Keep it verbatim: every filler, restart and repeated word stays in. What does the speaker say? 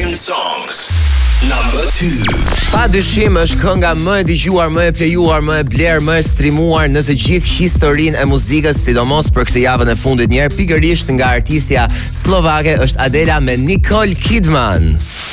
Weekend Songs Number two. Pa dyshim është kënga më e dëgjuar, më e plejuar, më e bler, më e streamuar në të gjithë historinë e muzikës, sidomos për këtë javën e fundit. Njëherë pikërisht nga artistja slovake është Adela me Nicole Kidman.